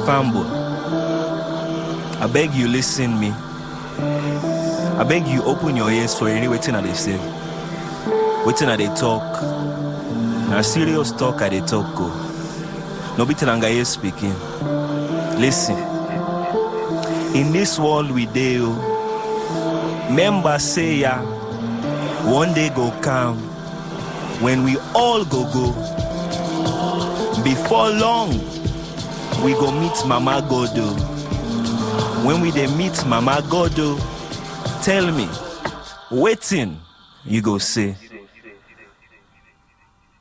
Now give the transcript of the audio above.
Fambo, I beg you listen me. I beg you open your ears for any waiting that they say. Waiting that they talk. Now serious talk at they talk go. No beating Angaye speaking. Listen. In this world we deal. Members say ya. One day go come. When we all go. Before long, we go meet Mama Godo. When we dey meet Mama Godo, tell me, waiting, you go say.